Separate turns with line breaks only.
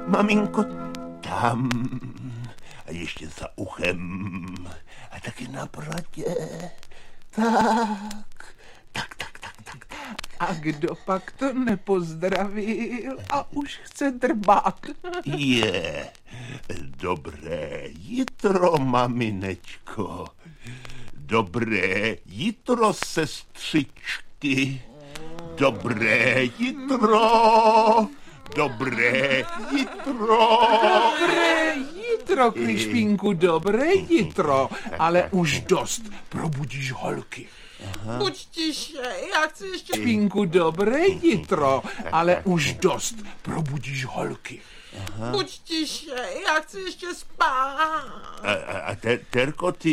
maminko, tam. A ještě za uchem. A taky na bradě. Tak.
A kdo pak to nepozdravil a už chce drbát?
Je, dobré jitro, maminečko. Dobré jitro, sestřičky. Dobré jitro. Dobré jitro.
Dobré jitro, Kryšpínku, dobré jitro, ale už dost, probudíš holky.
Buď tiše, já chci ještě...
Kryšpínku, dobré jitro, ale už dost, probudíš holky.
Buď tiše, já chci ještě spát.
A Terko, ty